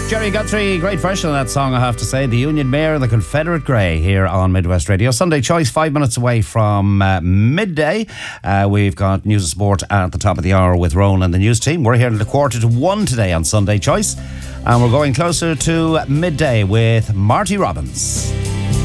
Jerry Guthrie, great version of that song, I have to say. The Union Mayor, the Confederate Grey, here on Midwest Radio. Sunday Choice, 5 minutes away from midday. We've got news and sport at the top of the hour with Rowan and the news team. We're here at 1:45 today on Sunday Choice. And we're going closer to midday with Marty Robbins.